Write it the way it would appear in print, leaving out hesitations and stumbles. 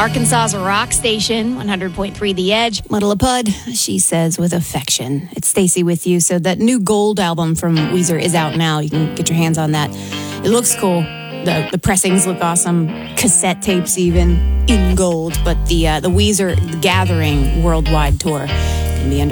Arkansas's rock station, 100.3 The Edge. Little Pud, she says with affection. It's Stacy with you. So that new Gold album from Weezer is out now. You can get your hands on that. It looks cool. The pressings look awesome. Cassette tapes even in gold. But the Weezer Gathering worldwide tour can be under